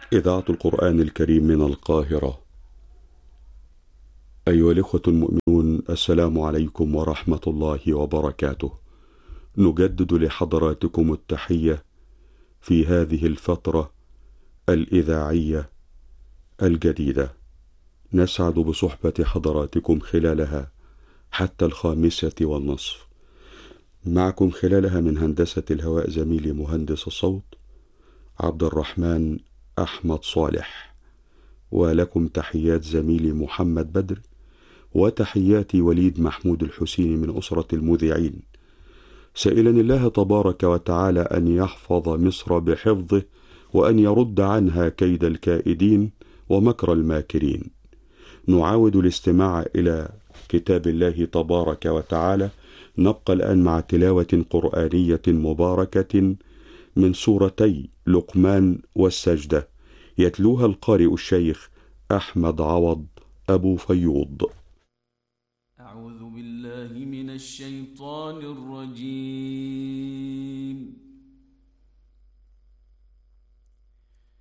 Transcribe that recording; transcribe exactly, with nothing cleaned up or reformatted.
إذاعة القرآن الكريم من القاهرة. أيها الإخوة المؤمنون، السلام عليكم ورحمة الله وبركاته. نجدد لحضراتكم التحية في هذه الفترة الإذاعية الجديدة. نسعد بصحبة حضراتكم خلالها حتى الخامسة والنصف. معكم خلالها من هندسة الهواء زميلي مهندس الصوت عبد الرحمن أحمد صالح، ولكم تحيات زميلي محمد بدر، وتحياتي وليد محمود الحسيني من أسرة المذيعين، سائلا الله تبارك وتعالى أن يحفظ مصر بحفظه، وأن يرد عنها كيد الكائدين ومكر الماكرين. نعاود الاستماع إلى كتاب الله تبارك وتعالى. نبقى الآن مع تلاوة قرآنية مباركة من سورتي لقمان والسجدة، يتلوها القارئ الشيخ أحمد عوض أبو فيوض. أعوذ بالله من الشيطان الرجيم.